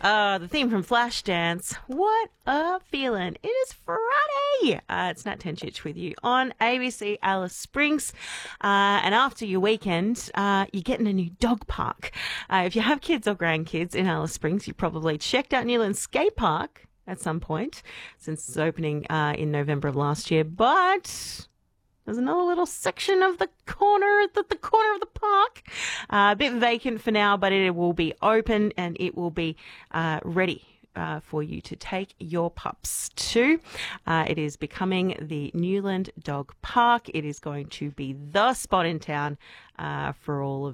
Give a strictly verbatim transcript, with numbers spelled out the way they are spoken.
Uh, the theme from Flashdance. What a feeling. It is Friday. Uh, it's Nat Tenchich with you on A B C Alice Springs. Uh, and after your weekend, uh, you're getting a new dog park. Uh, if you have kids or grandkids in Alice Springs, you probably checked out Newland Skate Park at some point since it's opening uh, in November of last year. But there's another little section of the corner, the, the corner of the park, uh, a bit vacant for now, but it will be open and it will be uh, ready uh, for you to take your pups to. Uh, it is becoming the Newland Dog Park. It is going to be the spot in town uh, for all of